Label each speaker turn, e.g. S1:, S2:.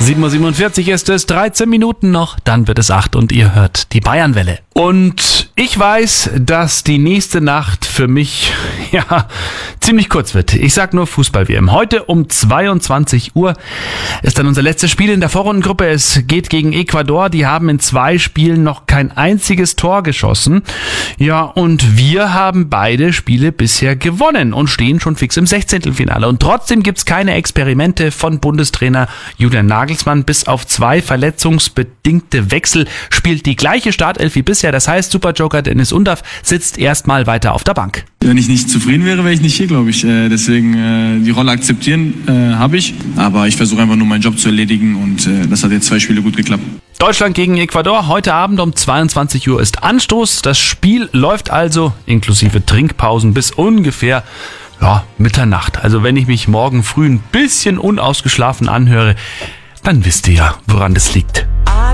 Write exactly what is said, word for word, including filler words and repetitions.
S1: sieben Uhr siebenundvierzig ist es, dreizehn Minuten noch, dann wird es acht und ihr hört die Bayernwelle. Und ich weiß, dass die nächste Nacht für mich, ja, ziemlich kurz wird. Ich sag nur Fußball-W M. Heute um zweiundzwanzig Uhr ist dann unser letztes Spiel in der Vorrundengruppe. Es geht gegen Ecuador. Die haben in zwei Spielen noch kein einziges Tor geschossen. Ja, und wir haben beide Spiele bisher gewonnen und stehen schon fix im Sechzehntelfinale. Und trotzdem gibt's keine Experimente von Bundestrainer Julian Nagelsmann. Bis auf zwei verletzungsbedingte Wechsel spielt die gleiche Startelf wie bisher. Das heißt, Superjoker Dennis Undaff sitzt erstmal weiter auf der Bank.
S2: Wenn ich nicht zufrieden wäre, wäre ich nicht hier, glaube ich. Äh, deswegen äh, die Rolle akzeptieren äh, habe ich. Aber ich versuche einfach nur meinen Job zu erledigen und äh, das hat jetzt zwei Spiele gut geklappt.
S1: Deutschland gegen Ecuador. Heute Abend um zweiundzwanzig Uhr ist Anstoß. Das Spiel läuft also inklusive Trinkpausen bis ungefähr ja, Mitternacht. Also wenn ich mich morgen früh ein bisschen unausgeschlafen anhöre, dann wisst ihr ja, woran das liegt.